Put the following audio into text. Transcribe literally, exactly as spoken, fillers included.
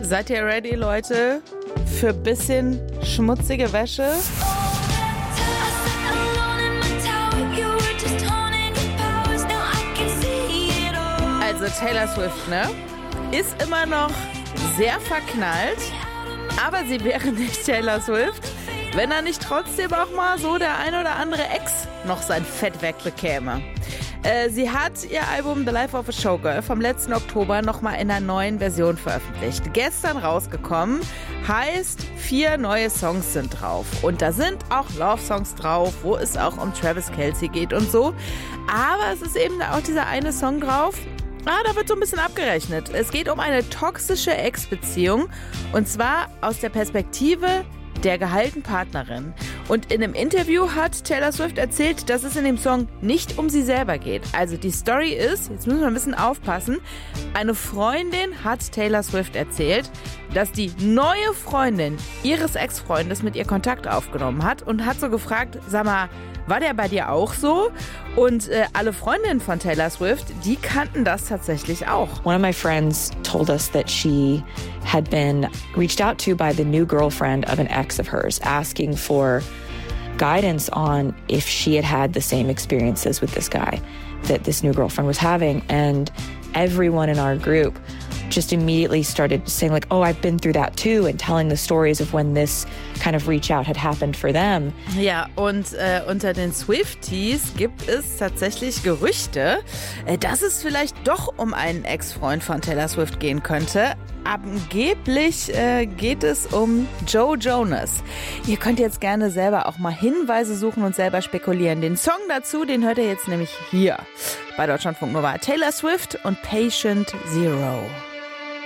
Seid ihr ready, Leute, für ein bisschen schmutzige Wäsche? Also Taylor Swift, ne, ist immer noch sehr verknallt, aber sie wäre nicht Taylor Swift, wenn er nicht trotzdem auch mal so der ein oder andere Ex noch sein Fett wegbekäme. Äh, sie hat ihr Album The Life of a Showgirl vom letzten Oktober nochmal in einer neuen Version veröffentlicht. Gestern rausgekommen, heißt, vier neue Songs sind drauf. Und da sind auch Love-Songs drauf, wo es auch um Travis Kelce geht und so. Aber es ist eben auch dieser eine Song drauf. Ah, da wird so ein bisschen abgerechnet. Es geht um eine toxische Ex-Beziehung und zwar aus der Perspektive der gehaltenen Partnerin. Und in einem Interview hat Taylor Swift erzählt, dass es in dem Song nicht um sie selber geht. Also die Story ist, jetzt müssen wir ein bisschen aufpassen, eine Freundin hat Taylor Swift erzählt, dass die neue Freundin ihres Ex-Freundes mit ihr Kontakt aufgenommen hat und hat so gefragt, sag mal, war der bei dir auch so? Und äh, alle Freundinnen von Taylor Swift, die kannten das tatsächlich auch. One of my friends told us that she had been reached out to by the new girlfriend of an ex of hers, asking for guidance on if she had had the same experiences with this guy that this new girlfriend was having. And everyone in our group just immediately started saying like, oh, I've been through that too, and telling the stories of when this kind of reach out had happened for them. Ja, und äh, unter den Swifties gibt es tatsächlich Gerüchte, äh, dass es vielleicht doch um einen Ex-Freund von Taylor Swift gehen könnte. Angeblich äh, geht es um Joe Jonas. Ihr könnt jetzt gerne selber auch mal Hinweise suchen und selber spekulieren. Den Song dazu, den hört ihr jetzt nämlich hier bei Deutschlandfunk Nova. Taylor Swift und Patient Zero.